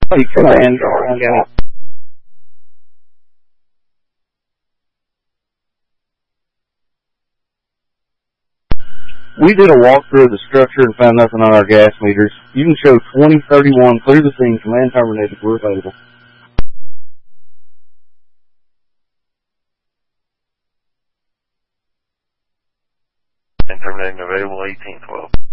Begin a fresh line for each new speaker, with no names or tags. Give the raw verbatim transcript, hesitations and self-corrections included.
Hey, command, find out. We did a walkthrough of the structure and found nothing on our gas meters. You can show twenty thirty-one through the scene. Command terminated. We're available.
And terminating available eighteen twelve.